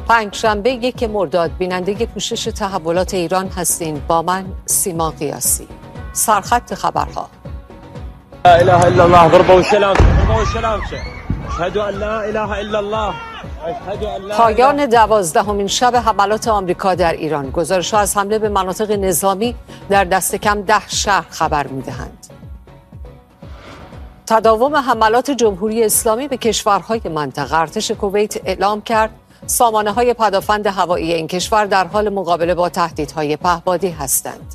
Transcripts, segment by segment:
پنجشنبه 1 مرداد بیننده پوشش تحولات ایران هستین با من سیما قیاسی. سرخط خبرها. لا اله الا الله ضربه والسلام اشهد ان لا اله الا الله. پایان 12مین شب حملات آمریکا در ایران. گزارش‌ها از حمله به مناطق نظامی در دست کم 10 شهر خبر می‌دهند. تداوم حملات جمهوری اسلامی به کشورهای منطقه. ارتش کویت اعلام کرد سامانه‌های پدافند هوایی این کشور در حال مقابله با تهدیدهای پهپادی هستند.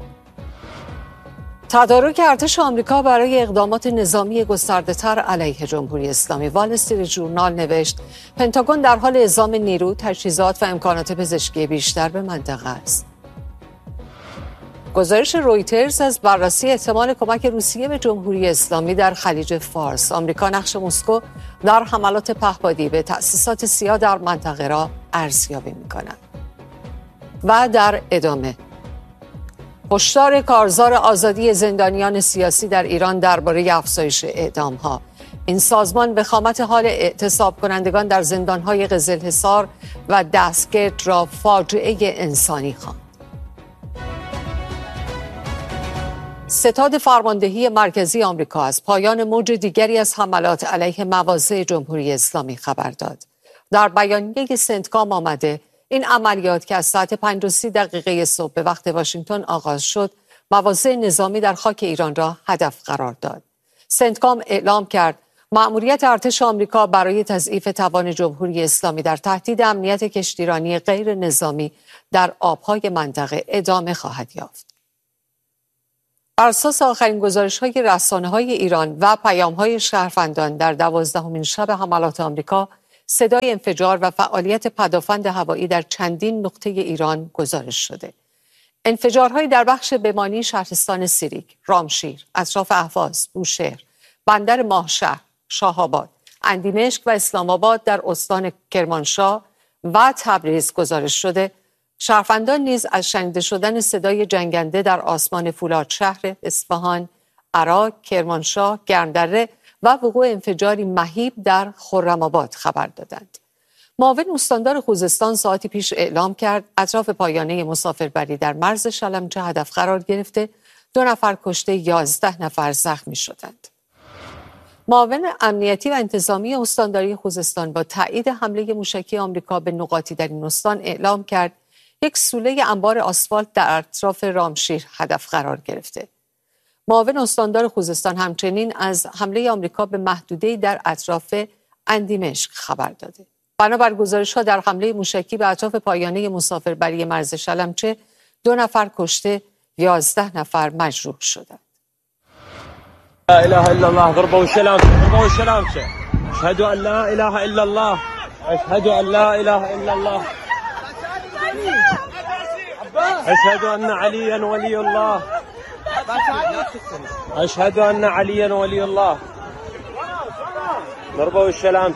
تدارک ارتش آمریکا برای اقدامات نظامی گسترده‌تر علیه جمهوری اسلامی. وال استریت ژورنال نوشت پنتاگون در حال اعزام نیرو، تجهیزات و امکانات پزشکی بیشتر به منطقه است. گزارش رویترز از بررسی احتمال کمک روسیه به جمهوری اسلامی در خلیج فارس. آمریکا نقش مسکو در حملات پهپادی به تأسیسات سیاه در منطقه را ارزیابی می‌کند. و در ادامه هشدار کارزار آزادی زندانیان سیاسی در ایران درباره افزایش اعدام‌ها. این سازمان وخامت حال اعتصاب کنندگان در زندان‌های قزلحصار و دستگرد را فاجعه انسانی خواند. ستاد فرماندهی مرکزی آمریکا از پایان موج دیگری از حملات علیه مواضع جمهوری اسلامی خبر داد. در بیانیه سنتکام آمده این عملیات که از ساعت 5:30 صبح به وقت واشنگتن آغاز شد، مواضع نظامی در خاک ایران را هدف قرار داد. سنتکام اعلام کرد مأموریت ارتش آمریکا برای تضعیف توان جمهوری اسلامی در تهدید امنیت کشتیرانی غیر نظامی در آبهای منطقه ادامه خواهد یافت. بر اساس آخرین گزارش‌های رسانه‌های ایران و پیام‌های شهروندان در 12مین شب حملات آمریکا، صدای انفجار و فعالیت پدافند هوایی در چندین نقطه ایران گزارش شده. انفجارهایی در بخش بمانی شهرستان سیریک، رامشیر، اطراف اهواز، بوشهر، بندر ماهشهر، شاهآباد، اندیمشک و اسلام آباد در استان کرمانشاه و تبریز گزارش شده. شهروندان نیز از شنیده شدن صدای جنگنده در آسمان فولادشهر، اصفهان، عراق، کرمانشاه، گرمدره و وقوع انفجاری مهیب در خرم‌آباد خبر دادند. معاون استاندار خوزستان ساعتی پیش اعلام کرد اطراف پایانه مسافربری در مرز شلمچه هدف قرار گرفته، 2 نفر کشته 11 نفر زخمی شدند. معاون امنیتی و انتظامی استانداری خوزستان با تایید حمله موشکی آمریکا به نقاطی در این استان اعلام کرد یک سوله انبار آسفالت در اطراف رامشیر هدف قرار گرفته. معاون استاندار خوزستان همچنین از حمله آمریکا به محدوده‌ای در اطراف اندیمشک خبر داده. بنابر گزارش‌ها در حمله موشکی به اطراف پایانه مسافربری مرز شلمچه 2 نفر کشته، 11 نفر مجروح شدند. لا اله الا الله ضربه والسلام اشهد ان لا اله الا الله اشهد ان لا اله الا الله اشهد ان عليا ولي الله اشهد ان عليا ولي الله ضربه والسلام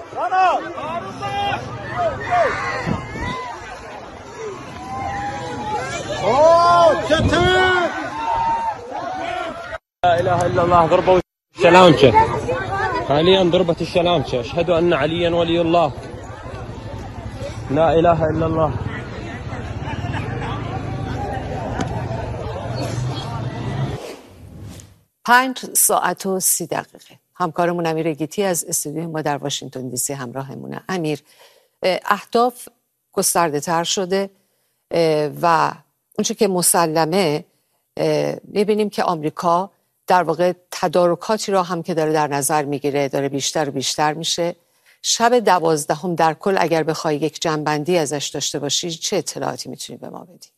لا اله الا الله ضربه والسلام حاليا ضربه السلام اشهد ان عليا ولي الله لا اله الا الله. 5:30. همکارمون امیر گیتی از استودیوی ما در واشنگتن دی سی همراهمونه. امیر، اهداف گسترده تر شده و اونچه که مسلمه میبینیم که آمریکا در واقع تدارکاتی را هم که داره در نظر میگیره داره بیشتر و بیشتر میشه. شب 12 در کل اگر بخوای یک جنبندی ازش داشته باشی چه اطلاعاتی میتونی به ما بدی؟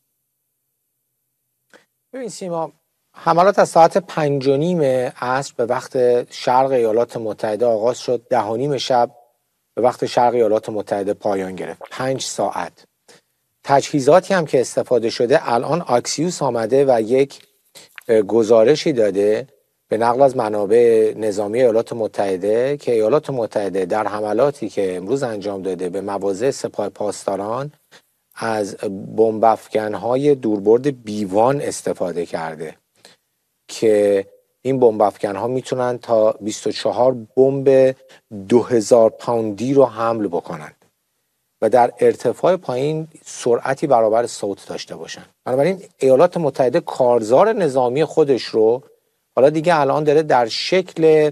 ببین سیما، حملات از ساعت 5:30 عصر به وقت شرق ایالات متحده آغاز شد، 10:30 شب به وقت شرق ایالات متحده پایان گرفت. 5 ساعت. تجهیزاتی هم که استفاده شده، الان آکسیوس آمده و یک گزارشی داده به نقل از منابع نظامی ایالات متحده که ایالات متحده در حملاتی که امروز انجام داده به مواضع سپاه پاسداران از بمب افکن‌های دوربرد بیوان استفاده کرده که این بمب افکن‌ها میتونن تا 24 بمب 2000 پوندی رو حمل بکنن. و در ارتفاع پایین سرعتی برابر صوت داشته باشن. بنابراین ایالات متحده کارزار نظامی خودش رو حالا دیگه الان داره در شکل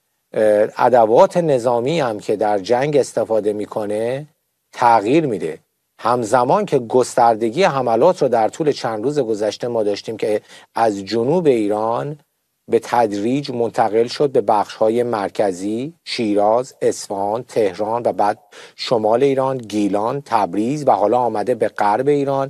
ادوات نظامی هم که در جنگ استفاده میکنه تغییر میده. همزمان که گستردگی حملات رو در طول چند روز گذشته ما داشتیم که از جنوب ایران به تدریج منتقل شد به بخش‌های مرکزی، شیراز، اصفهان، تهران و بعد شمال ایران، گیلان، تبریز و حالا آمده به غرب ایران.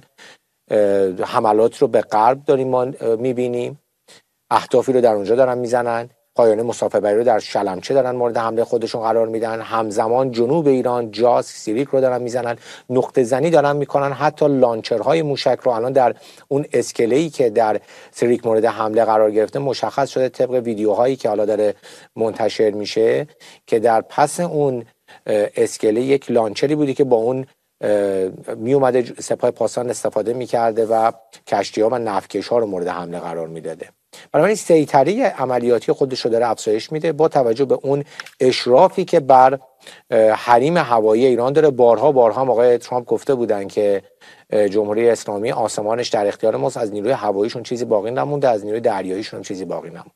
حملات رو به غرب داریم ما میبینیم، اهدافی رو در اونجا دارن میزنن، پایانه مسافربری رو در شلمچه دارن مورد حمله خودشون قرار میدن. همزمان جنوب ایران جاس، سیریک رو دارن میزنن، نقطه زنی دارن میکنن. حتی لانچرهای موشک رو الان در اون اسکله‌ای که در سیریک مورد حمله قرار گرفته مشخص شده طبق ویدیوهایی که حالا داره منتشر میشه که در پس اون اسکله یک لانچری بودی که با اون می اومده سپاه پاسداران استفاده میکرده و کشتی‌ها و نفتکش‌ها رو مورد حمله قرار میداده. بنابراین سیطره عملیاتی خودش رو داره افزایش میده با توجه به اون اشرافی که بر حریم هوایی ایران داره. بارها هم آقای ترامپ گفته بودن که جمهوری اسلامی آسمانش در اختیار ماست، از نیروی هواییشون چیزی باقی نمونده، از نیروی دریاییشون چیزی باقی نمونده.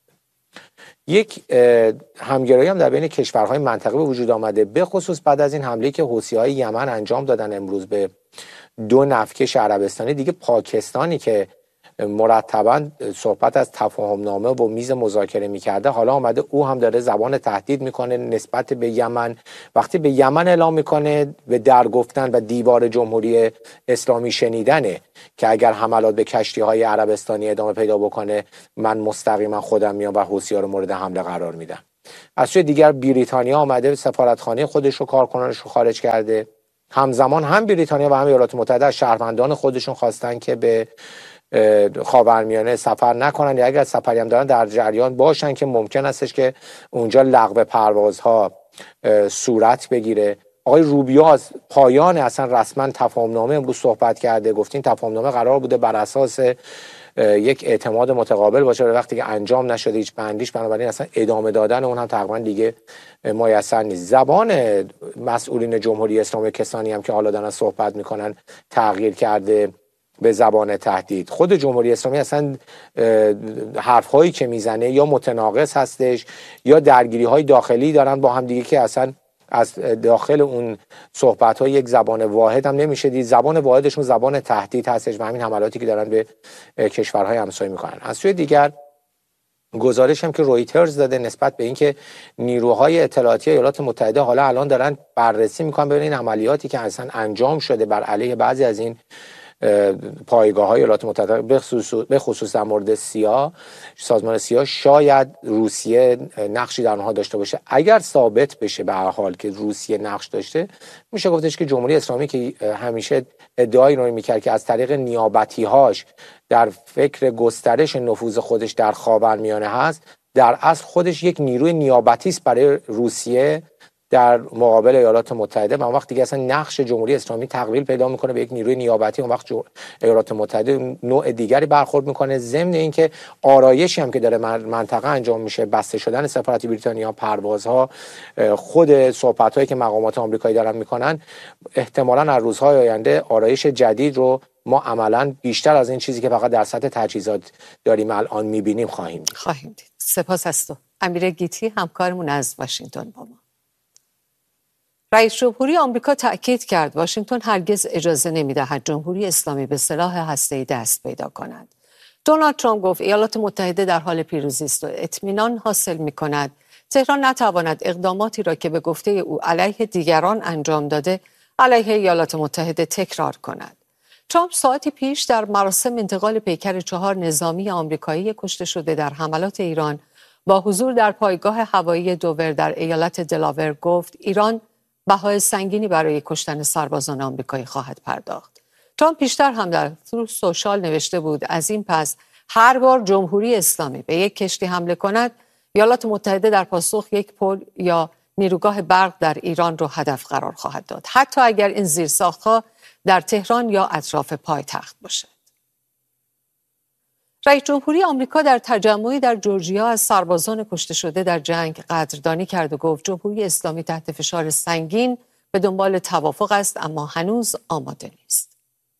یک همگرایی هم در بین کشورهای منطقه به وجود آمده، به خصوص بعد از این حمله که حوثی‌های یمن انجام دادن امروز به 2 نفتکش عربستانی. دیگه پاکستانی که مرتباً صحبت از تفاهمنامه و میز مذاکره میکرده حالا آمده او هم داره زبان تهدید میکنه نسبت به یمن. وقتی به یمن اعلام میکنه به در گفتن و دیوار جمهوری اسلامی شنیدنه که اگر حملات به کشتی‌های عربستانی ادامه پیدا بکنه من مستقیما خودم میام و حوثی‌ها رو مورد حمله قرار میدم. از سوی دیگر بریتانیا آمده سفارتخانه خودش رو، کارکنانش رو خارج کرده. همزمان هم بریتانیا و هم ایالات متحده از شهروندان خودشون خواستن که به خاورمیانه سفر نکنن یا اگر سفری هم دارن در جریان باشن که ممکن استش که اونجا لغو پروازها صورت بگیره. آقای روبیو از پایان اصلا رسما تفاهمنامه امروز صحبت کرده، گفتین تفاهمنامه قرار بوده بر اساس یک اعتماد متقابل باشه وقتی که انجام نشده هیچ بندیش، بنابراین اصلا ادامه دادن اون هم تقریبا دیگه میسر نیست. زبان مسئولین جمهوری اسلامی کسانی هم که حالا دارن صحبت میکنن تغییر کرده به زبان تهدید. خود جمهوری اسلامی اصلا حرفهایی که میزنه یا متناقض هستش یا درگیری‌های داخلی دارن با هم دیگه که اصلا از داخل اون صحبت‌ها یک زبان واحد هم نمیشه دید. زبان واحدشون زبان تهدید هستش و همین حملاتی که دارن به کشورهای همسایه میکنن. از سوی دیگر گزارش هم که رویترز داده نسبت به اینکه نیروهای اطلاعاتی ایالات متحده حالا الان دارن بررسی میکنن ببینن عملیاتی که اصلا انجام شده بر علیه بعضی از این پایگاه‌های ایالات متحده به خصوص در مورد سازمان سیا شاید روسیه نقشی در اونها داشته باشه. اگر ثابت بشه به هر حال که روسیه نقش داشته، میشه گفتش که جمهوری اسلامی که همیشه ادعایی رو میکرد که از طریق نیابتی‌هاش در فکر گسترش نفوذ خودش در خاورمیانه هست، در اصل خودش یک نیروی نیابتی است برای روسیه در مقابل ایالات متحده. و اون وقت دیگه اصلا نقش جمهوری اسلامی تقلیل پیدا میکنه به یک نیروی نیابتی. اون وقت ایالات متحده نوع دیگری برخورد میکنه. ضمن اینکه آرایشی هم که داره منطقه انجام میشه، بسته شدن سفارت بریتانیا، پروازها، خود صحبت‌هایی که مقامات آمریکایی دارن میکنن، احتمالاً از روزهای آینده آرایش جدید رو ما عملاً بیشتر از این چیزی که فقط در سطح تجهیزات داریم الان میبینیم خواهیم دید. سپاس از تو امیر گیتی، همکارمون از واشنگتن با ما. رئیس جمهوری آمریکا تأکید کرد واشنگتن هرگز اجازه نمی‌دهد جمهوری اسلامی به سلاح هسته‌ای دست پیدا کند. دونالد ترامپ گفت ایالات متحده در حال پیروزی است و اطمینان حاصل می‌کند تهران نتواند اقداماتی را که به گفته او علیه دیگران انجام داده علیه ایالات متحده تکرار کند. ترامپ ساعتی پیش در مراسم انتقال پیکر 4 نظامی آمریکایی کشته شده در حملات ایران با حضور در پایگاه هوایی دوور در ایالت دلاور گفت ایران بهای سنگینی برای کشتن سربازان آمریکایی خواهد پرداخت. ترامپ پیشتر هم در تروث سوشال نوشته بود از این پس هر بار جمهوری اسلامی به یک کشتی حمله کند، ایالات متحده در پاسخ یک پل یا نیروگاه برق در ایران را هدف قرار خواهد داد، حتی اگر این زیرساخت‌ها در تهران یا اطراف پایتخت باشد. رئیس جمهوری آمریکا در تجمعی در جورجیا از سربازان کشته شده در جنگ قدردانی کرد و گفت جمهوری اسلامی تحت فشار سنگین به دنبال توافق است اما هنوز آماده نیست.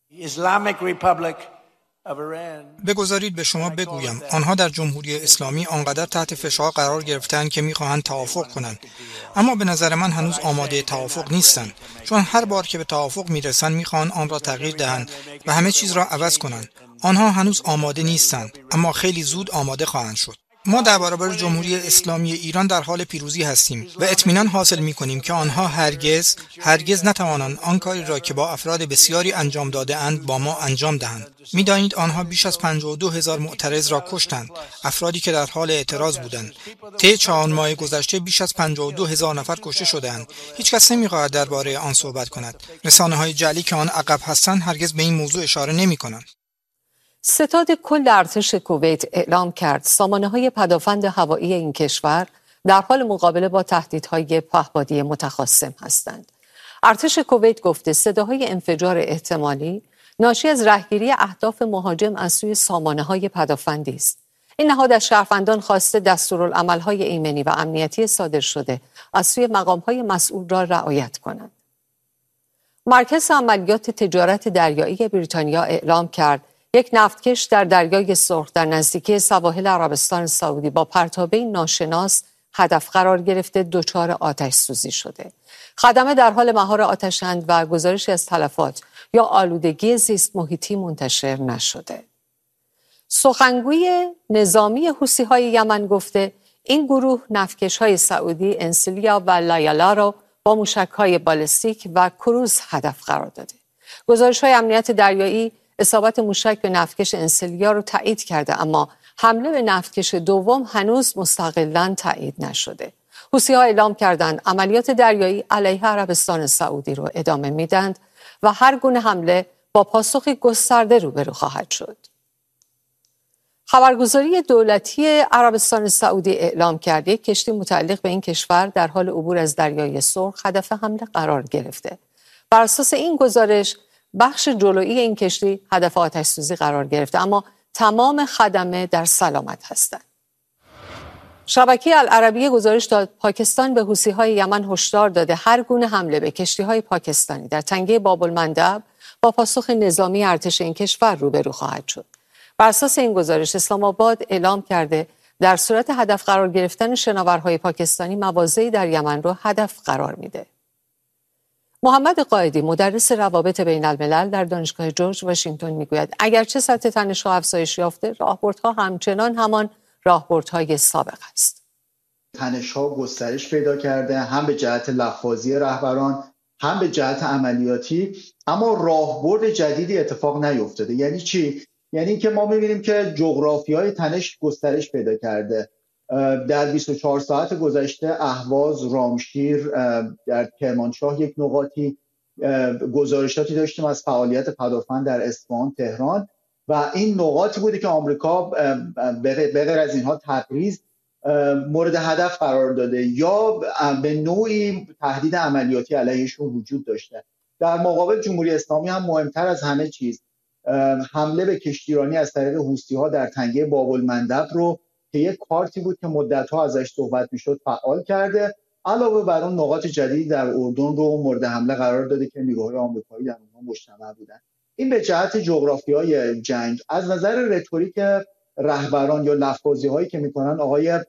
بگذارید به شما بگویم آنها در جمهوری اسلامی آنقدر تحت فشار قرار گرفتند که میخواهند توافق کنند، اما به نظر من هنوز آماده توافق نیستند، چون هر بار که به توافق میرسند میخواهند آن را تغییر دهند و همه چیز را عوض کنند. آنها هنوز آماده نیستند اما خیلی زود آماده خواهند شد. ما در برابر جمهوری اسلامی ایران در حال پیروزی هستیم و اطمینان حاصل می‌کنیم که آنها هرگز نتوانند آن کاری را که با افراد بسیاری انجام داده اند با ما انجام دهند. می‌دانید آنها بیش از 52,000 معترض را کشتند، افرادی که در حال اعتراض بودند. طی 4 ماه گذشته بیش از 52,000 نفر کشته شدند. هیچ کس نمی‌خواهد درباره آن صحبت کند. رسانه‌های جعلی که آن عقب هستند هرگز به این موضوع اشاره نمی‌کنند. ستاد کل ارتش کویت اعلام کرد سامانه‌های پدافند هوایی این کشور در حال مقابله با تهدیدهای پهپادی متخاصم هستند. ارتش کویت گفته صداهای انفجار احتمالی ناشی از رهگیری اهداف مهاجم از سوی سامانه‌های پدافندی است. این نهاد از شهروندان خواسته دستورالعمل‌های ایمنی و امنیتی صادر شده از سوی مقام‌های مسئول را رعایت کنند. مرکز عملیات تجارت دریایی بریتانیا اعلام کرد یک نفتکش در دریای سرخ در نزدیکی سواحل عربستان سعودی با پرتابه ناشناس هدف قرار گرفته دچار آتش سوزی شده. خدمه در حال مهار آتشند و گزارشی از تلفات یا آلودگی زیست محیطی منتشر نشده. سخنگوی نظامی حوثی‌های یمن گفته این گروه نفتکش‌های سعودی انسیلیا و لایلا را با موشک‌های بالستیک و کروز هدف قرار داده. گزارش‌های امنیت دریایی اصابت موشک به نفتکش انسیلیا رو تایید کرده، اما حمله به نفتکش دوم هنوز مستقلاً تایید نشده. حوثی‌ها اعلام کردند عملیات دریایی علیه عربستان سعودی رو ادامه میدند و هر گونه حمله با پاسخی گسترده روبرو خواهد شد. خبرگزاری دولتی عربستان سعودی اعلام کرد یک کشتی متعلق به این کشور در حال عبور از دریای سرخ هدف حمله قرار گرفته. بر اساس این گزارش بخش جلویی این کشتی هدف آتش‌سوزی قرار گرفته، اما تمام خدمه در سلامت هستند. شبکه العربیه گزارش داد پاکستان به حوثی‌های یمن هشدار داده هر گونه حمله به کشتی‌های پاکستانی در تنگه باب المندب با پاسخ نظامی ارتش این کشور روبرو خواهد شد. بر اساس این گزارش اسلام آباد اعلام کرده در صورت هدف قرار گرفتن شناورهای پاکستانی مواضعی در یمن را هدف قرار میده. محمد قائدی مدرس روابط بین الملل در دانشگاه جورج واشنگتن میگوید اگرچه سطح تنش‌ها افزایش یافته، راهبردها همچنان همان راهبردهای سابق است. تنش‌ها گسترش پیدا کرده، هم به جهت لفاظی رهبران هم به جهت عملیاتی، اما راهبرد جدیدی اتفاق نیفتاده. یعنی چی؟ یعنی که ما می‌بینیم که جغرافیای تنش گسترش پیدا کرده. در 24 ساعت گذشته اهواز، رامشیر، در کرمانشاه یک نقاطی گزارشاتی داشتیم از فعالیت پدافند در اصفهان، تهران، و این نقاطی بوده که آمریکا به غیر از اینها تبریز مورد هدف قرار داده یا به نوعی تهدید عملیاتی علیهشون وجود داشته. در مقابل جمهوری اسلامی هم مهمتر از همه چیز حمله به کشتیرانی از طریق حوثی‌ها در تنگه باب المندب رو که یک کارتی بود که مدت‌ها ازش صحبت می‌شد فعال کرده. علاوه بر اون نقاط جدیدی در اردن رو مورد حمله قرار داده که نیروهای آمریکایی در اونها مجتمع بودن. این به جهت جغرافیای جنگ. از نظر رتوریک رهبران یا لفاظی‌هایی که می‌کنن، آقای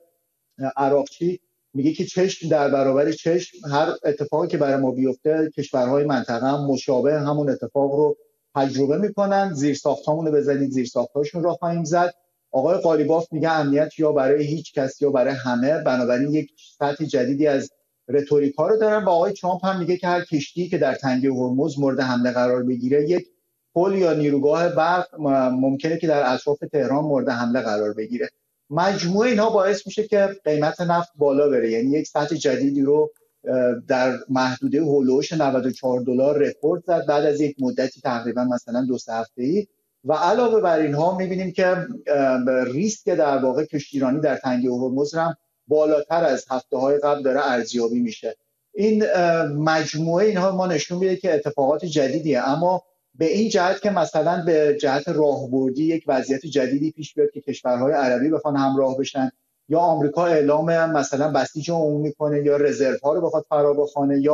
عراقچی میگه که چشم در برابر چشم، هر اتفاقی که برای ما بیفته کشورهای منطقه هم مشابه همون اتفاق رو تجربه می‌کنن. زیرساختامون رو بزنید زیرساختاشون رو خواهیم زد. آقای قالیباف میگه امنیت یا برای هیچ کس یا برای همه، بنابراین یک سطح جدیدی از رتوریکا رو دارن. و آقای ترامپ هم میگه که هر کشتی که در تنگه هرمز مورد حمله قرار بگیره، یک پل یا نیروگاه برق ممکنه که در اطراف تهران مورد حمله قرار بگیره. مجموعه اینها باعث میشه که قیمت نفت بالا بره، یعنی یک سطح جدیدی رو در محدوده هولوش $94 رکورد زد بعد از یک مدتی تقریبا مثلا 2-3 هفته‌ای. و علاوه بر اینها می‌بینیم که ریسک در واقع کشتیرانی در تنگه هرمز هم بالاتر از هفته‌های قبل داره ارزیابی میشه. این مجموعه اینها ما نشون میده که اتفاقات جدیدیه، اما به این جهت که مثلا به جهت راهبردی یک وضعیت جدیدی پیش بیاد که کشورهای عربی بخوان همراه بشن، یا آمریکا اعلام مثلا بسیج عمومی کنه، یا رزروها رو بخواد فرا بخوانه، یا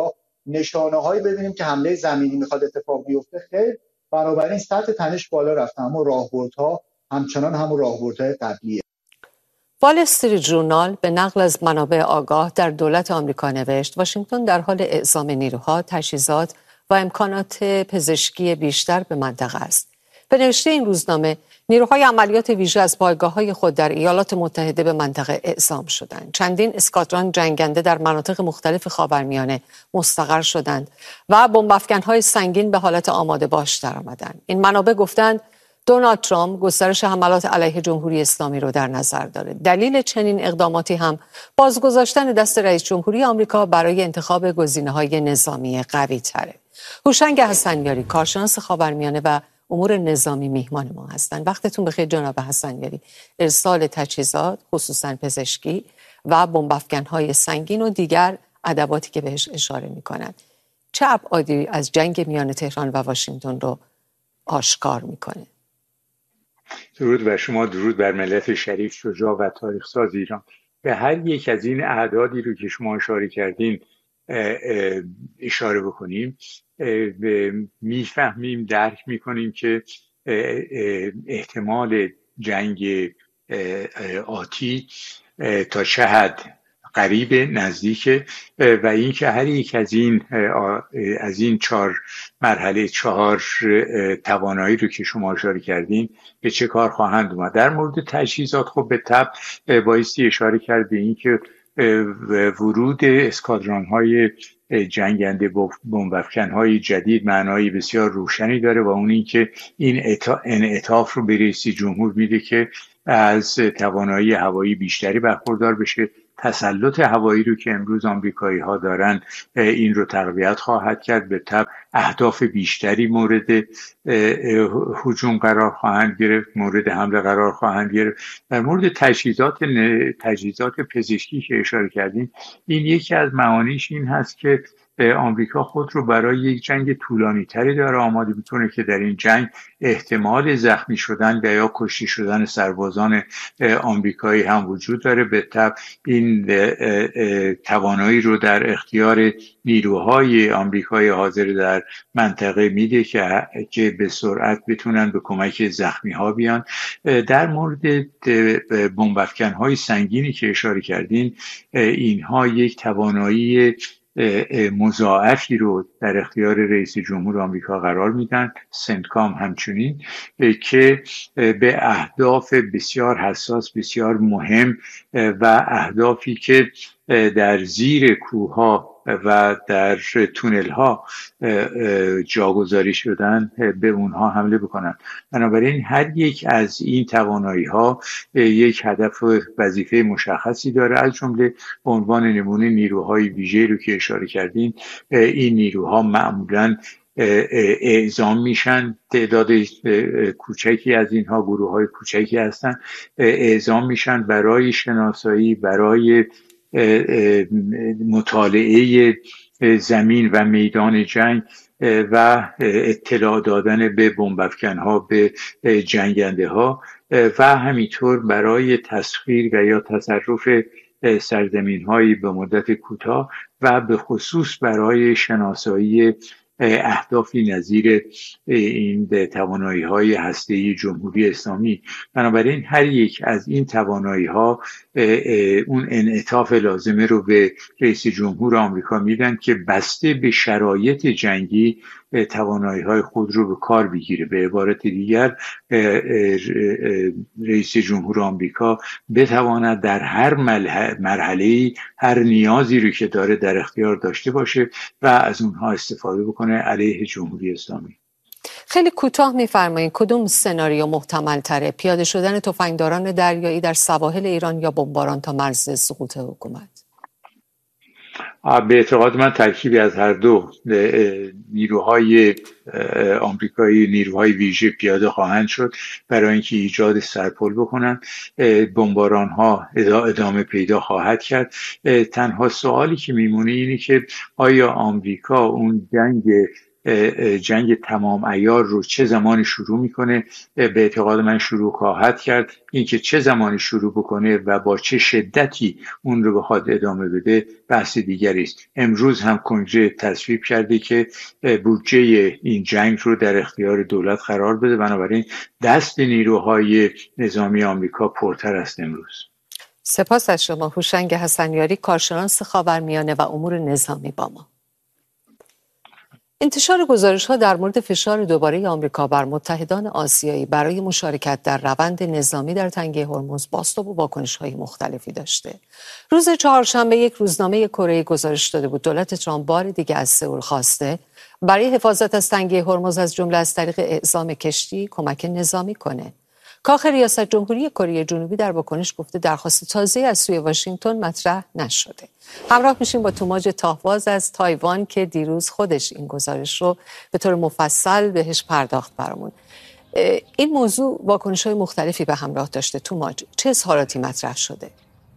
نشانه‌هایی ببینیم که حمله زمینی میخواد اتفاق بیفته، خیر. بنابراین سطح تنش بالا رفته، اما راهبردها همچنان همون راهبردهای قبلیه. وال استریت ژورنال به نقل از منابع آگاه در دولت آمریکا نوشت واشنگتن در حال اعزام نیروها، تجهیزات و امکانات پزشکی بیشتر به منطقه است. به نوشته این روزنامه، نیروهای عملیات ویژه از پایگاه‌های خود در ایالات متحده به منطقه اعزام شدند. چندین اسکادران جنگنده در مناطق مختلف خاورمیانه مستقر شدند و بمب‌افکن‌های سنگین به حالت آماده باش درآمدند. این منابع گفتند دونالد ترامپ گسترش حملات علیه جمهوری اسلامی رو در نظر داره. دلیل چنین اقداماتی هم بازگذاشتن دست رئیس جمهوری آمریکا برای انتخاب گزینه‌های نظامی قوی تره. هوشنگ حسنیاری، کارشناس خاورمیانه و امور نظامی، میهمان ما هستند. وقتتون بخیر جناب حسنیاری. ارسال تجهیزات خصوصا پزشکی و بمب‌افکن‌های سنگین و دیگر ادواتی که بهش اشاره می‌کنند چه ابعادی از جنگ میان تهران و واشنگتن رو آشکار می‌کنه؟ درود بر شما، درود بر ملت شریف، شجاع و تاریخ ساز ایران. به هر یک از این اعدادی رو که شما اشاره کردین اشاره بکنیم، میفهمیم، درک میکنیم که احتمال جنگ آتی تا چه حد قریب، نزدیک، و اینکه هر یک از این 4 مرحله، 4 توانایی رو که شما اشاره کردین به چه کار خواهند اومد. در مورد تجهیزات خب به طبع بایستی اشاره کرد به اینکه ورود اسکادران‌های جنگنده بمب‌افکن‌های جدید معنای بسیار روشنی داره و اون این که این انعطاف رو به رئیس جمهور میده که از توانایی هوایی بیشتری برخوردار بشه. تسلط هوایی رو که امروز آمریکایی‌ها دارن این رو تقویت خواهد کرد. به طبع اهداف بیشتری مورد هجوم قرار خواهند گرفت، مورد حمله قرار خواهند گرفت. در مورد تجهیزات پزشکی که اشاره کردیم، این یکی از معانیش این هست که آمریکا خود رو برای یک جنگ طولانی تری داره آماده میکنه که در این جنگ احتمال زخمی شدن و یا کشته شدن سربازان آمریکایی هم وجود داره. به طبع این توانایی رو در اختیار نیروهای آمریکایی حاضر در منطقه میده که به سرعت بتونن به کمک زخمی ها بیان. در مورد بمب‌افکن‌های سنگینی که اشاره کردین، اینها یک توانایی مضاعفی رو در اختیار رئیس جمهور آمریکا قرار میدن، سنتکام همچنین، که به اهداف بسیار حساس، بسیار مهم و اهدافی که در زیر کوه‌ها و در تونل‌ها جاگذاری شدن به اونها حمله بکنن. بنابراین هر یک از این توانایی‌ها یک هدف و وظیفه مشخصی داره، از جمله به عنوان نمونه نیروهای ویژه رو که اشاره کردین. این نیروها معمولاً اعزام میشن، تعداد کوچکی از اینها، گروه‌های کوچکی هستن، اعزام میشن برای شناسایی، برای مطالعه زمین و میدان جنگ و اطلاع دادن به بمب‌افکن‌ها، به جنگنده ها، و همینطور برای تسخیر و یا تصرف سرزمین‌هایی به مدت کوتاه و به خصوص برای شناسایی اهدافی نظیر این توانایی‌های هسته‌ای جمهوری اسلامی. بنابراین هر یک از این توانایی‌ها اون انعطاف لازمه رو به رئیس جمهور آمریکا میدن که بسته به شرایط جنگی توانایی‌های خود رو به کار بگیره. به عبارت دیگر، رئیس جمهور آمریکا بتواند در هر مرحله هر نیازی رو که داره در اختیار داشته باشه و از اونها استفاده بکنه علیه جمهوری اسلامی. خیلی کوتاه می‌فرمایید کدوم سناریو محتمل تره؟ پیاده شدن تفنگداران دریایی در سواحل ایران یا بمباران تا مرز سقوط حکومت؟ به اعتقاد من ترکیبی از هر دو. نیروهای آمریکایی، نیروهای ویژه پیاده خواهند شد برای اینکه ایجاد سرپل بکنن. بمباران ها ادامه پیدا خواهد کرد. تنها سوالی که میمونه اینه که آیا آمریکا اون جنگ جنگ تمام عیار رو چه زمانی شروع میکنه. به اعتقاد من شروع خواهد کرد. اینکه چه زمانی شروع بکنه و با چه شدتی اون رو بخواد ادامه بده بحث دیگری است. امروز هم کنگره تصویب کرده که بودجه این جنگ رو در اختیار دولت قرار بده، بنابراین دست نیروهای نظامی آمریکا پرتر است امروز. سپاس از شما هوشنگ حسنیاری، کارشناس خاورمیانه و امور نظامی با ما. انتشار گزارش‌ها در مورد فشار دوباره آمریکا بر متحدان آسیایی برای مشارکت در روند نظامی در تنگه هرمز بازتاب و واکنش‌های مختلفی داشته. روز چهارشنبه یک روزنامه کره گزارش داده بود دولت ترامپ بار دیگر از سئول خواسته برای حفاظت از تنگه هرمز از جمله از طریق اعزام کشتی کمک نظامی کنه. کاخ ریاست جمهوری کره جنوبی در واکنش گفته درخواست تازه از سوی واشنگتن مطرح نشده. همراه میشیم با توماج تاهواز از تایوان که دیروز خودش این گزارش رو به طور مفصل بهش پرداخت برامون. این موضوع واکنش‌های مختلفی به همراه داشته. توماج، چه اظهاراتی مطرح شده؟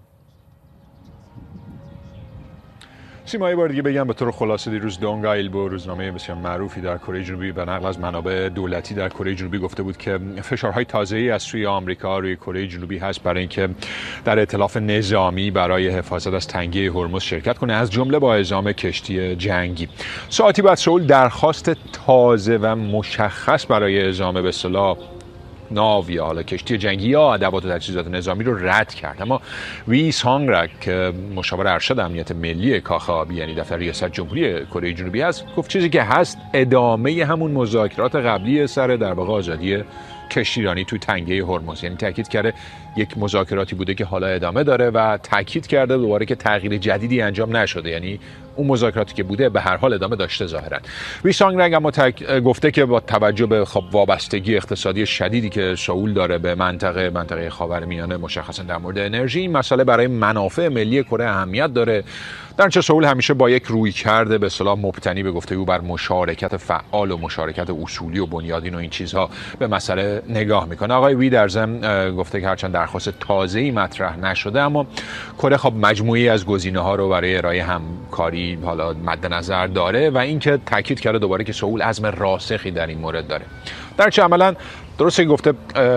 سیما، یه بار دیگه بگم به طور خلاصه دیروز دونگ آیلبو، روزنامه بسیار معروفی در کره جنوبی و نقل از منابع دولتی در کره جنوبی گفته بود که فشارهای تازه‌ای از سوی آمریکا روی کره جنوبی هست برای اینکه در ائتلاف نظامی برای حفاظت از تنگه هرمز شرکت کنه، از جمله با اعزام کشتی جنگی. ساعتی بعد سئول درخواست تازه و مشخص برای اعزام به اصطلاح ناو یا حالا کشتی جنگی یا ادوات و تجهیزات نظامی رو رد کرد. اما وی سانگرک که مشاور ارشد امنیت ملی کاخ آبی یعنی دفتر ریاست جمهوری کره جنوبی است، گفت چیزی که هست ادامه همون مذاکرات قبلی سر در واقع آزادی کشتیرانی توی تنگه هرمز. یعنی تاکید کرده یک مذاکراتی بوده که حالا ادامه داره و تاکید کرده دوباره که تغییر جدیدی انجام نشده، یعنی اون مذاکراتی که بوده به هر حال ادامه داشته ظاهرا. وی سانگرنگ اما گفته که با توجه به وابستگی اقتصادی شدیدی که سئول داره به منطقه خاورمیانه، مشخصا در مورد انرژی، این مسئله برای منافع ملی کره اهمیت داره. در چه سئول همیشه با یک رویکرد به اصطلاح مبتنی به گفتگو بر مشارکت فعال و مشارکت اصولی و بنیادین و این چیزها به مسئله نگاه میکنه. آقای وی در ضمن گفته که هرچند درخواست تازه‌ای مطرح نشده، اما کره خب مجموعی از گزینه‌ها رو برای ارائه همکاری حالا مد نظر داره و اینکه تاکید کرده دوباره که سئول عزم راسخی در این مورد داره. در چه عملاً درسته گفته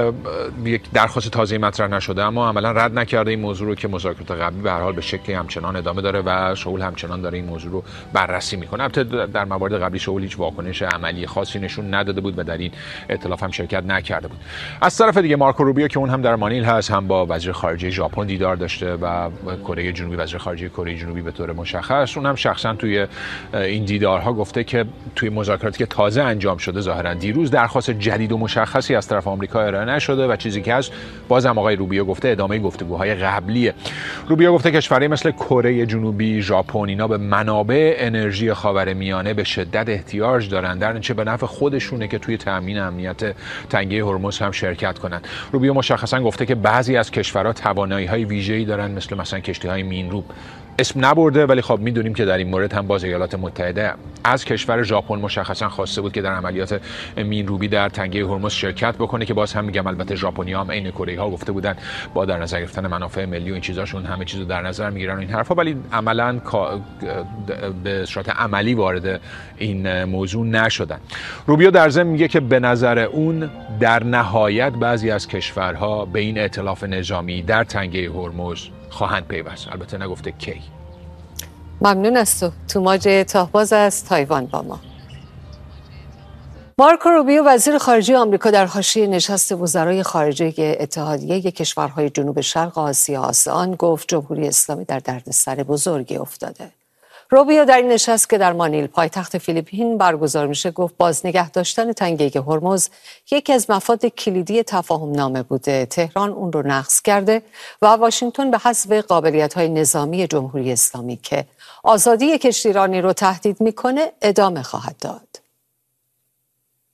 یک درخواست تازه‌ای مطرح نشده، اما عملاً رد نکرده این موضوع رو که مذاکرات قبلی به هر حال به شکلی همچنان ادامه داره و سئول همچنان داره این موضوع رو بررسی میکنه. البته در موارد قبلی سئول هیچ واکنش عملی خاصی نشون نداده بود و در این ائتلاف هم شرکت نکرده بود. از طرف دیگه مارکو روبیو که اون هم در مانیل هست، هم با وزیر خارجه ژاپن دیدار داشته و کره جنوبی، وزیر خارجه کره جنوبی به طور مشخص، اون هم شخصا توی این دیدارها گفته که توی مذاکراتی که تازه انجام شده ظاهرا دیروز درخواست جدید و مشخصی از طرف آمریکا ارائه نشده و چیزی که هست بازم آقای روبیو گفته ادامه گفتگوهای قبلیه. روبیو گفته کشورهای مثل کره جنوبی، ژاپن اینا به منابع انرژی خاورمیانه به شدت احتیاج دارن، در نتیجه به نفع خودشونه که توی تامین امنیت تنگه هرمز هم شرکت کنن. روبیو مشخصا گفته که بعضی از کشورها توانایی‌های ویژه‌ای دارن مثلا کشتی‌های مینروب. اسم نبرده ولی خب میدونیم که در این مورد هم باز ایالات متحده از کشور ژاپن مشخصا خواسته بود که در عملیات مینروبی در تنگه هرمز شرکت بکنه، که باز هم میگم البته ژاپنی‌ها هم عین کره‌ها گفته بودن با در نظر گرفتن منافع ملی و این چیزاشون همه چیزو در نظر میگیرن این حرفا، ولی عملاً به صورت عملی وارد این موضوع نشدن. روبیو در ضمن میگه که به نظر اون در نهایت بعضی از کشورها به این ائتلاف نظامی در تنگه هرمز خواهند پیوست، البته نگفته کی. ممنون از تو. توماج تاهباز از تایوان با ما. مارکو روبیو وزیر خارجه آمریکا در حاشیه نشست وزرای خارجه اتحادیه کشورهای جنوب شرق آسیا آسئان گفت جمهوری اسلامی در دردسر بزرگی افتاده. روبیو در این نشست که در مانیل پایتخت فیلیپین برگزار میشه گفت بازنگه داشتن تنگه هرمز یکی از مفاد کلیدی تفاهم نامه بوده. تهران اون رو نقض کرده و واشنگتن به حسب قابلیت‌های نظامی جمهوری اسلامی که آزادی کشتیرانی رو تهدید میکنه ادامه خواهد داد.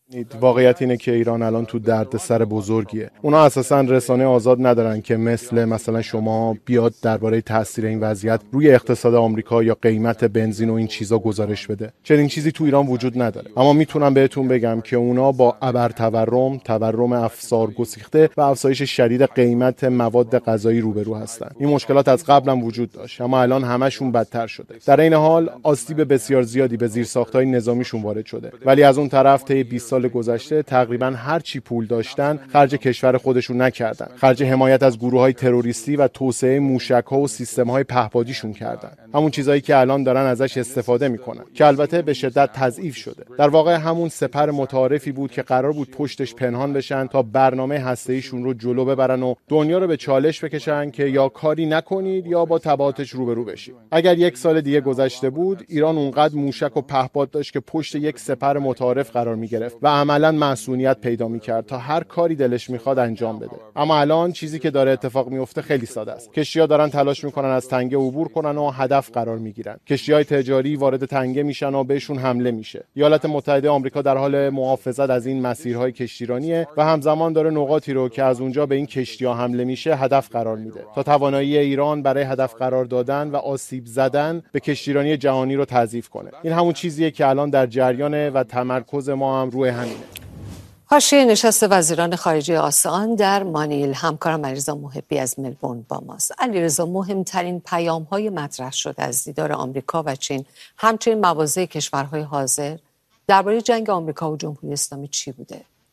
واقعیت اینه که ایران الان تو دردسر بزرگیه. اونا اساسا رسانه آزاد ندارن که مثلا شما بیاد درباره تاثیر این وضعیت روی اقتصاد آمریکا یا قیمت بنزین و این چیزا گزارش بده. چنین چیزی تو ایران وجود نداره. اما میتونم بهتون بگم که اونا با ابر تورم افسار گسیخته و افزایش شدید قیمت مواد غذایی روبرو هستن. این مشکلات از قبل هم وجود داشت، اما الان همشون بدتر شده. در این حال آسیب بسیار زیادی به زیرساخت‌های نظامیشون وارد شده. ولی از اون طرف طی 20 سال گذشته تقریبا هر چی پول داشتن خرج کشور خودشون نکردن. خرج حمایت از گروه‌های تروریستی و توسعه موشک‌ها و سیستم‌های پهپادیشون کردن. همون چیزایی که الان دارن ازش استفاده میکنن که البته به شدت تضعیف شده. در واقع همون سپر متعارفی بود که قرار بود پشتش پنهان بشن تا برنامه هسته‌ایشون رو جلو ببرن و دنیا رو به چالش بکشن که یا کاری نکنید یا با تبعاتش روبرو بشید. اگر 1 سال دیگه گذشته بود، ایران اونقدر موشک و پهپاد داشت که پشت یک سپر متعارف قرار می‌گرفت و عملاً معصونیت پیدا می‌کرد تا هر کاری دلش می‌خواد انجام بده. اما الان چیزی که داره اتفاق میفته خیلی ساده است. کشتی‌ها دارن تلاش می‌کنن از تنگه عبور کنن و هدف قرار می‌گیرن. کشتی‌های تجاری وارد تنگه میشن و بهشون حمله میشه. ایالات متحده آمریکا در حال محافظت از این مسیرهای کشتیرانیه و همزمان داره نقاطی رو که از اونجا به این کشتی‌ها حمله میشه هدف قرار میده تا توانایی ایران برای هدف قرار دادن و آسیب زدن به کشتیرانی جهانی رو تضعیف کنه. این همون چیزیه که الان در جریانه و تمرکز ما هم روی همینه. حاشیه نشست وزیران خارجه آسیان در مانیل، همکارم علیرضا محبی از ملبورن با ماست. علیرضا، مهمترین پیام‌های مطرح شده از دیدار آمریکا و چین، همچنین مواضع کشورهای حاضر درباره جنگ آمریکا و جمهوری اسلامی چی بوده؟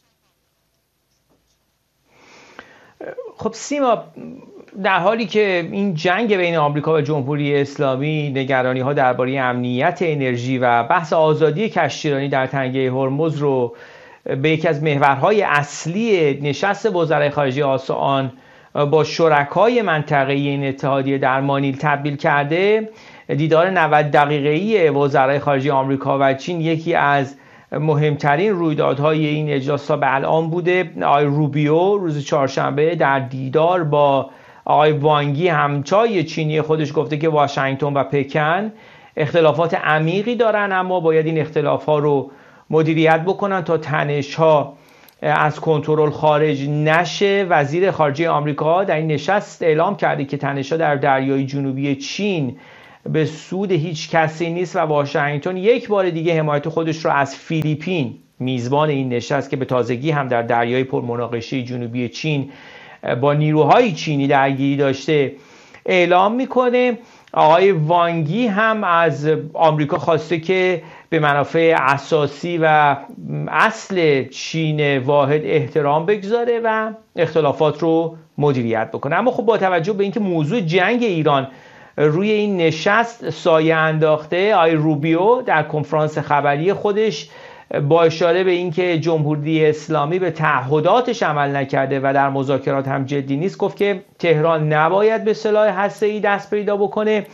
خب سیما، در حالی که این جنگ بین آمریکا و جمهوری اسلامی نگرانی‌ها درباره امنیت انرژی و بحث آزادی کشتیرانی در تنگه هرمز رو به یکی از محورهای اصلی نشست وزرای خارجه آسیان با شرکای منطقه‌ای این اتحادیه در مانیل تبدیل کرده، دیدار 90 دقیقه‌ای وزرای خارجه آمریکا و چین یکی از مهمترین رویدادهای این اجلاس تا به الان بوده. آقای روبیو روز چهارشنبه در دیدار با آقای وانگی همچای چینی خودش گفته که واشنگتن و پکن اختلافات عمیقی دارن، اما باید این اختلافات رو مدیریت بکنن تا تنش‌ها از کنترل خارج نشه. وزیر خارجه آمریکا در این نشست اعلام کرده که تنش‌ها در دریای جنوبی چین به سود هیچ کسی نیست و واشنگتن یک بار دیگه حمایت خودش رو از فیلیپین، میزبان این نشست که به تازگی هم در دریای پرمناقشه جنوبی چین با نیروهای چینی درگیری داشته، اعلام میکنه. آقای وانگی هم از آمریکا خواسته که به منافع اساسی و اصل چین واحد احترام بگذاره و اختلافات رو مدیریت بکنه. اما خب با توجه به اینکه موضوع جنگ ایران روی این نشست سایه انداخته، آقای روبیو در کنفرانس خبری خودش با اشاره به اینکه جمهوری اسلامی به تعهداتش عمل نکرده و در مذاکرات هم جدی نیست، گفت که تهران نباید به سلاح هسته‌ای دست پیدا بکنه.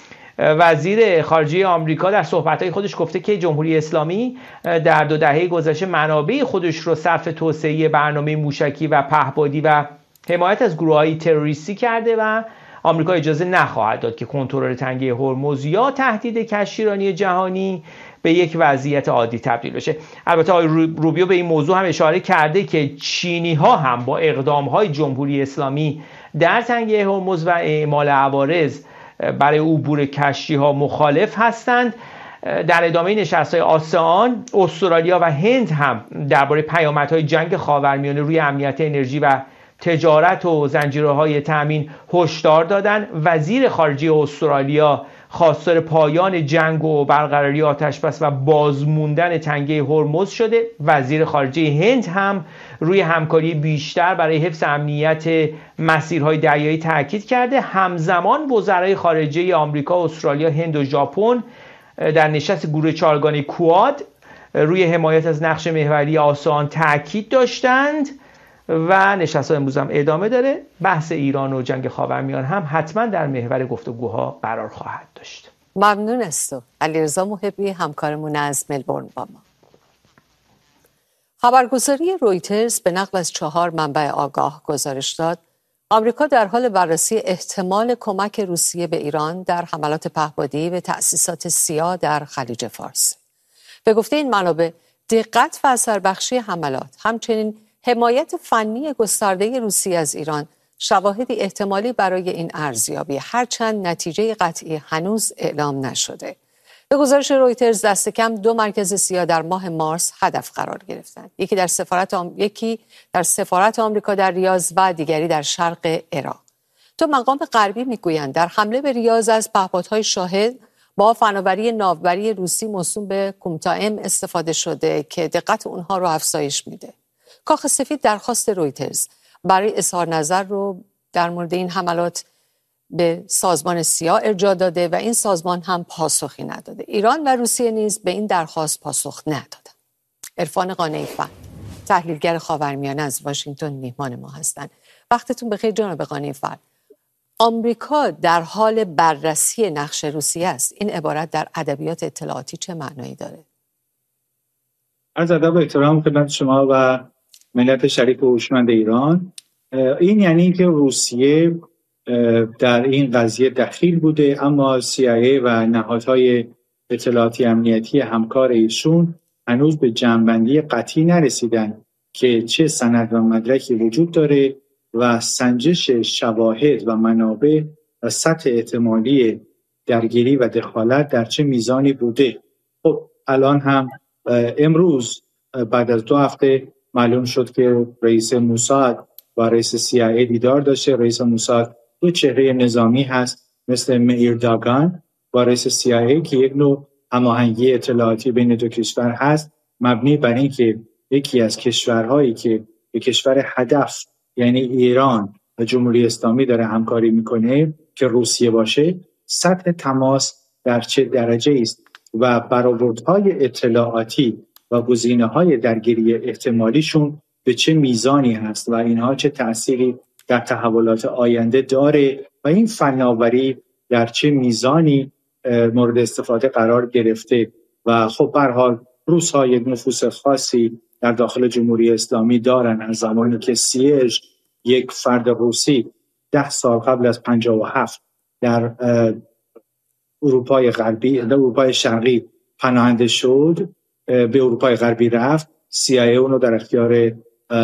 وزیر خارجه آمریکا در صحبت‌های خودش گفته که جمهوری اسلامی در 2 دهه گذشته منابع خودش رو صرف توسعه برنامه موشکی و پهپادی و حمایت از گروه‌های تروریستی کرده و آمریکا اجازه نخواهد داد که کنترل تنگه هرمز یا تهدید کشتیرانی جهانی به یک وضعیت عادی تبدیل بشه. البته آقای روبیو به این موضوع هم اشاره کرده که چینی‌ها هم با اقدام‌های جمهوری اسلامی در تنگه هرمز و اعمال عوارض برای عبور کشتی‌ها مخالف هستند. در ادامه نشست‌های آسیان، استرالیا و هند هم درباره پیامدهای جنگ خاورمیانه روی امنیت انرژی و تجارت و زنجیره‌های تامین هشدار دادند. وزیر خارجه استرالیا خواستار پایان جنگ و برقراری آتشبس و بازموندن تنگه هرمز شده. وزیر خارجه هند هم روی همکاری بیشتر برای حفظ امنیت مسیرهای دریایی تاکید کرده. همزمان وزرای خارجه آمریکا، استرالیا، هند و ژاپن در نشست گروه چهارگانه کواد روی حمایت از نقش محوری آسیان تاکید داشتند و نشست امروز هم ادامه داره. بحث ایران و جنگ خاورمیانه هم حتما در محور گفتگوها قرار خواهد داشت. ممنون است. علیرضا محبی همکارمون از ملبورن با ما. خبرگزاری رویترز به نقل از 4 منبع آگاه گزارش داد آمریکا در حال بررسی احتمال کمک روسیه به ایران در حملات پهپادی به تأسیسات سیا در خلیج فارس. به گفته این منابع، دقت و اثربخشی حملات، همچنین حمایت فنی گسترده روسیه از ایران شواهدی احتمالی برای این ارزیابی، هرچند نتیجه قطعی هنوز اعلام نشده. به گزارش رویترز دست کم 2 مرکز سیا در ماه مارس هدف قرار گرفتند. یکی در سفارت آمریکا در ریاض و دیگری در شرق عراق. تو مقام غربی میگویند در حمله به ریاض از پهپادهای شاهد با فناوری ناوبری روسی موسوم به کومتائم استفاده شده که دقت اونها رو افزایش میده. کاخ سفید درخواست رویترز برای اظهار نظر رو در مورد این حملات به سازمان سیا ارجاع داده و این سازمان هم پاسخی نداده. ایران و روسیه نیز به این درخواست پاسخ ندادند. عرفان قانعی فر، تحلیلگر خاورمیانه از واشنگتن میهمان ما هستند. وقتتون بخیر جناب قانعی فر. آمریکا در حال بررسی نقش روسیه است. این عبارت در ادبیات اطلاعاتی چه معنایی داره؟ از ادب و احترام خدمت شما و ملت شریف و هوشمند ایران. این یعنی اینکه روسیه در این قضیه دخیل بوده، اما CIA و نهادهای اطلاعاتی امنیتی همکار ایشون هنوز به جمع‌بندی قطعی نرسیدن که چه سند و مدرکی وجود داره و سنجش شواهد و منابع و سطح احتمالی درگیری و دخالت در چه میزانی بوده. خب الان هم امروز بعد از 2 هفته معلوم شد که رئیس موساد با رئیس CIA دیدار داشته. رئیس موساد 2 چهره نظامی هست مثل مئیر داگان با رئیس CIA که یک نوع هماهنگی اطلاعاتی بین 2 کشور هست، مبنی بر این که یکی از کشورهایی که به کشور هدف یعنی ایران و جمهوری اسلامی داره همکاری میکنه که روسیه باشه، سطح تماس در چه درجه است و برآوردهای اطلاعاتی و گزینه‌های درگیری احتمالیشون به چه میزانی هست و اینها چه تأثیری در تحولات آینده داره و این فناوری در چه میزانی مورد استفاده قرار گرفته. و خب به هر حال روس‌ها یک نفوذ خاصی در داخل جمهوری اسلامی دارن. از زمانی که سیج یک فرد روسی 10 سال قبل از 57 در اروپای غربی، در اروپای شرقی پناهنده شد، به اروپای غربی رفت، CIA اونو در اختیار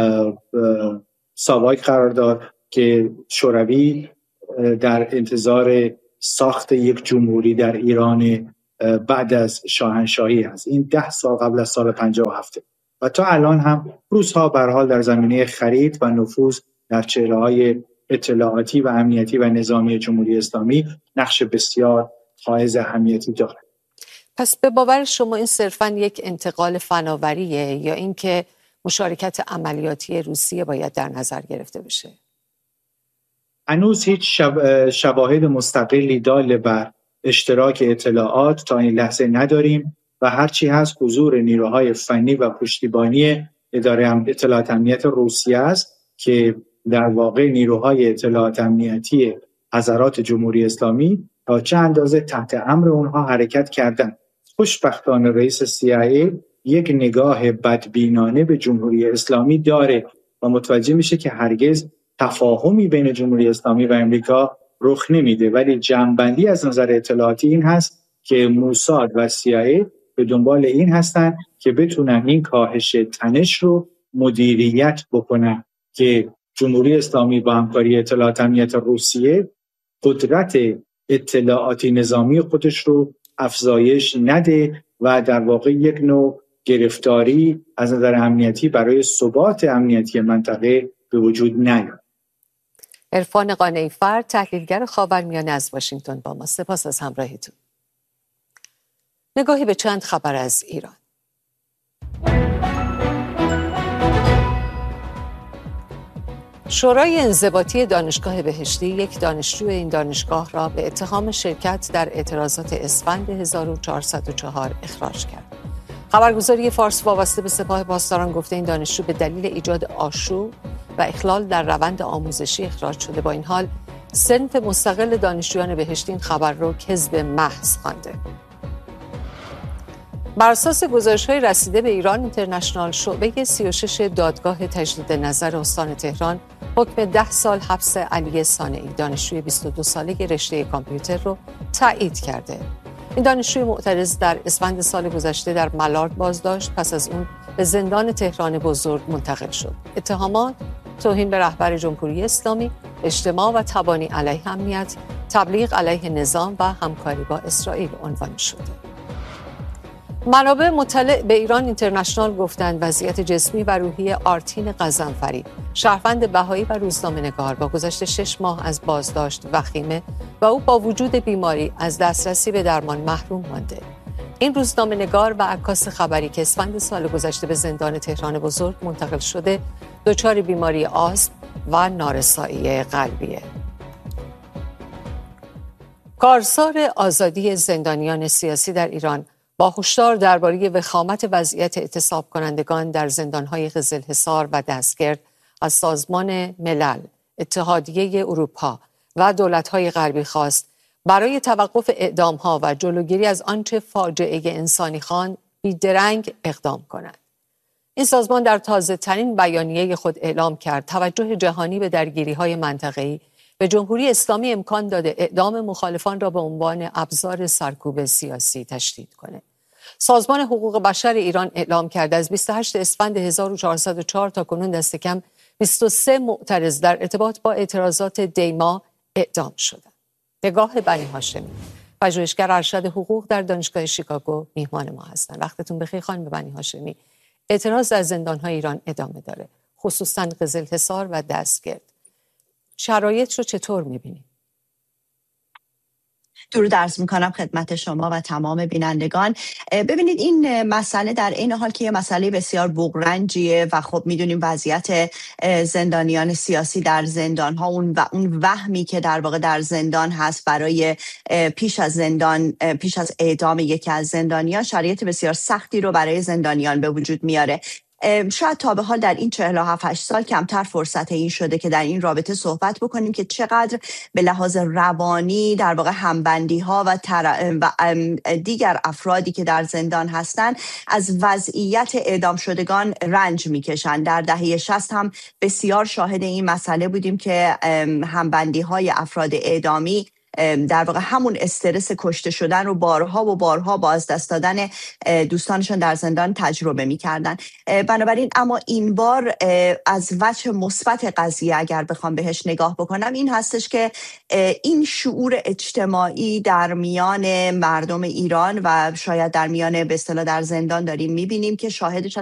ساواک قرار داد که شوروی در انتظار ساخت یک جمهوری در ایران بعد از شاهنشاهی هست. این 10 سال قبل از سال 57 و تا الان هم روس‌ها به هر حال در زمینه خرید و نفوذ در چهره‌های اطلاعاتی و امنیتی و نظامی جمهوری اسلامی نقش بسیار حائز اهمیتی دارد. پس به باور شما این صرفاً یک انتقال فناوریه یا اینکه مشارکت عملیاتی روسیه باید در نظر گرفته بشه؟ هنوز هیچ شواهد مستقلی دال بر اشتراک اطلاعات تا این لحظه نداریم و هرچی هست حضور نیروهای فنی و پشتیبانی اداره اطلاعات امنیت روسیه است که در واقع نیروهای اطلاعات امنیتی حضرات جمهوری اسلامی تا چه اندازه تحت امر اونها حرکت کردن. خوشبختانه رئیس CIA یک نگاه بدبینانه به جمهوری اسلامی داره و متوجه میشه که هرگز تفاهمی بین جمهوری اسلامی و امریکا رخ نمیده، ولی جمع‌بندی از نظر اطلاعاتی این هست که موساد و CIA به دنبال این هستن که بتونن این کاهش تنش رو مدیریت بکنن که جمهوری اسلامی با همکاری اطلاعات امنیت روسیه قدرت اطلاعاتی نظامی خودش رو افزایش نده و در واقع یک نوع گرفتاری از نظر امنیتی برای ثبات امنیتی منطقه به وجود نیاد. عرفان قانعی فر، تحلیلگر خاورمیانه از واشنگتن با ما. سپاس از همراهیتون. نگاهی به چند خبر از ایران. شورای انضباطی دانشگاه بهشتی یک دانشجو این دانشگاه را به اتهام شرکت در اعتراضات اسفند 1404 اخراج کرد. خبرگزاری فارس وابسته به سپاه پاسداران گفته این دانشجو به دلیل ایجاد آشوب و اخلال در روند آموزشی اخراج شده. با این حال صنف مستقل دانشجویان بهشتی این خبر را کذب محض خوانده. بر اساس گزارش‌های رسیده به ایران اینترنشنال، شعبه 36 دادگاه تجدید نظر استان تهران حکم 10 سال حبس علی صانعی، دانشجوی 22 ساله رشته کامپیوتر رو تایید کرده. این دانشجوی معترض در اسفند سال گذشته در ملارد بازداشت، پس از اون به زندان تهران بزرگ منتقل شد. اتهامات توهین به رهبر جمهوری اسلامی، اجتماع و تبانی علیه امنیت، تبلیغ علیه نظام و همکاری با اسرائیل عنوان شده. منابع مطلع به ایران اینترنشنال گفتند وضعیت جسمی و روحی آرتین غضنفری، شهروند بهایی و روزنامه‌نگار، با گذشت 6 ماه از بازداشت وخیمه و او با وجود بیماری از دسترسی به درمان محروم مانده. این روزنامه‌نگار و عکاس خبری که اسفند سال گذشته به زندان تهران بزرگ منتقل شده، دچار بیماری آسم و نارسایی قلبیه. کارزار آزادی زندانیان سیاسی در ایران با هشدار درباره وخامت وضعیت اعتصاب کنندگان در زندان‌های قزلحصار و دستگرد از سازمان ملل، اتحادیه اروپا و دولت‌های غربی خواست برای توقف اعدام‌ها و جلوگیری از آنچه فاجعه انسانی خواند بی‌درنگ اقدام کنند. این سازمان در تازه‌ترین بیانیه خود اعلام کرد توجه جهانی به درگیری‌های منطقه‌ای به جمهوری اسلامی امکان داده اعدام مخالفان را به عنوان ابزار سرکوب سیاسی تشدید کند. سازمان حقوق بشر ایران اعلام کرده از 28 اسفند 1404 تا کنون دست کم 23 معترض در ارتباط با اعتراضات دیما اعدام شدند. نگاه بنی هاشمی، پژوهشگر ارشد حقوق در دانشگاه شیکاگو، میهمان ما هستند. وقتتون بخیر خانم بنی هاشمی. اعتراض در زندان‌های ایران ادامه داره، خصوصا قزلحصار و دستگرد. شرایط رو چطور می‌بینید؟ درود عرض میکنم خدمت شما و تمام بینندگان. ببینید این مسئله در این حال که یه مسئله بسیار بغرنجیه و خب میدونیم وضعیت زندانیان سیاسی در زندان ها اون وهمی که در واقع در زندان هست برای پیش از اعدام یکی از زندانیان، شرایط بسیار سختی رو برای زندانیان به وجود میاره. شاید تا به حال در این 47-8 سال کمتر فرصت این شده که در این رابطه صحبت بکنیم که چقدر به لحاظ روانی در واقع همبندی ها و دیگر افرادی که در زندان هستند از وضعیت اعدام شدگان رنج میکشند. در دهه 60 هم بسیار شاهد این مسئله بودیم که همبندی های افراد اعدامی در واقع همون استرس کشته شدن رو بارها و بارها با از دست دادن دوستانشون در زندان تجربه می‌کردن. بنابراین اما این بار از وجه مثبت قضیه اگر بخوام بهش نگاه بکنم این هستش که این شعور اجتماعی در میان مردم ایران و شاید در میان به اصطلاح در زندان داریم می‌بینیم که شاهدش